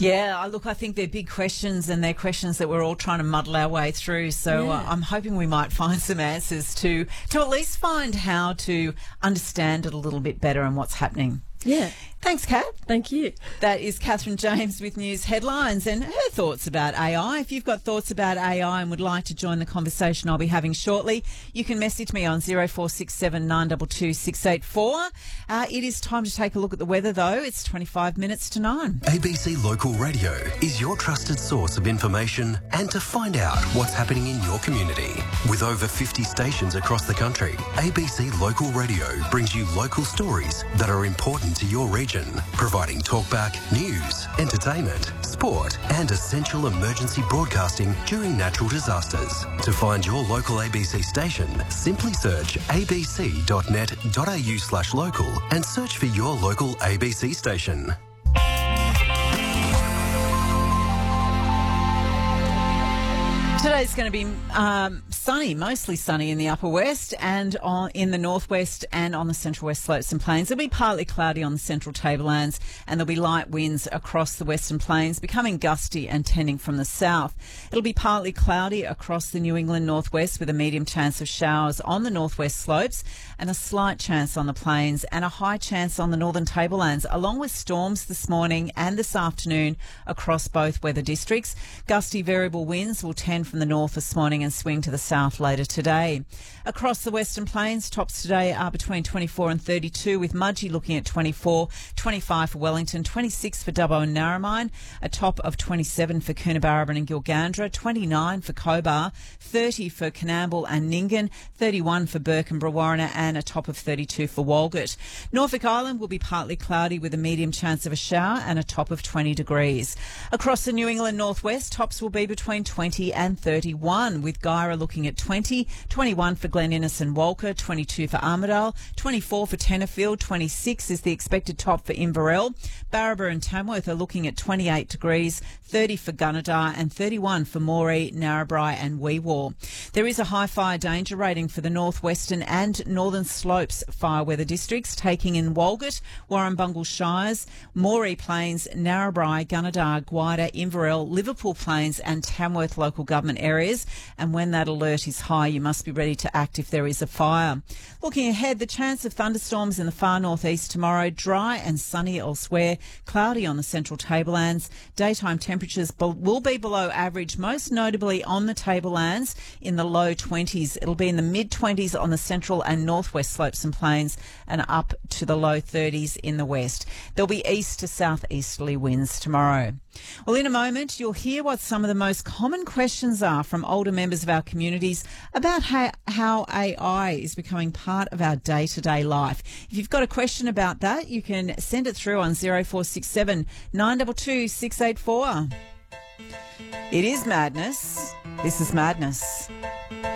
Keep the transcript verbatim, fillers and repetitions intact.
Yeah, I- look, I think they're big questions and they're questions that we're all trying to muddle our way through. So Yeah. uh, I'm hoping we might find some answers to, to at least find how to understand it a little bit better and what's happening. Yeah. Thanks, Kat. Thank you. That is Catherine James with News Headlines and her thoughts about A I. If you've got thoughts about A I and would like to join the conversation I'll be having shortly, you can message me on zero four six seven nine two two six eight four. Uh, it is time to take a look at the weather, though. It's twenty-five minutes to nine. A B C Local Radio is your trusted source of information and to find out what's happening in your community. With over fifty stations across the country, A B C Local Radio brings you local stories that are important to your region, providing talkback, news, entertainment, sport and essential emergency broadcasting during natural disasters. To find your local A B C station, simply search abc dot net dot a u slash local and search for your local A B C station. Today's going to be um, sunny, mostly sunny in the upper west and on, in the northwest and on the central west slopes and plains. It'll be partly cloudy on the central tablelands and there'll be light winds across the western plains, becoming gusty and tending from the south. It'll be partly cloudy across the New England northwest with a medium chance of showers on the northwest slopes and a slight chance on the plains and a high chance on the northern tablelands, along with storms this morning and this afternoon across both weather districts. Gusty variable winds will tend from the north this morning and swing to the south later today. Across the western plains, tops today are between twenty-four and thirty-two, with Mudgee looking at twenty-four, twenty-five for Wellington, twenty-six for Dubbo and Narromine, a top of twenty-seven for Coonabarabran and Gilgandra, twenty-nine for Cobar, thirty for Canamble and Nyngan, thirty-one for Burke and Brewarrina, and a top of thirty-two for Walgett. Norfolk Island will be partly cloudy with a medium chance of a shower and a top of twenty degrees. Across the New England northwest, tops will be between twenty and thirty-one, with Guyra looking at twenty, twenty-one for Glen Innes and Walker, twenty-two for Armidale, twenty-four for Tenterfield, twenty-six is the expected top for Inverell. Barraba and Tamworth are looking at twenty-eight degrees, thirty for Gunnedah and thirty-one for Moree, Narrabri and Weewar. There is a high fire danger rating for the northwestern and northern slopes fire weather districts, taking in Walgett, Warrumbungle Shires, Moree Plains, Narrabri, Gunnedah, Gwydir, Inverell, Liverpool Plains and Tamworth local government areas. And when that alert is high, you must be ready to act if there is a fire. Looking ahead, the chance of thunderstorms in the far northeast tomorrow, dry and sunny elsewhere, cloudy on the central tablelands. Daytime temperatures be- will be below average, most notably on the tablelands in the low twenties. It'll be in the mid-twenties on the central and northwest slopes and plains and up to the low thirties in the west. There'll be east to southeasterly winds tomorrow. Well, in a moment, you'll hear what some of the most common questions are from older members of our communities about how, how A I is becoming part of our day-to-day life. If you've got a question about that, you can send it through on zero four six seven nine two two six eight four. It is madness. This is Madness.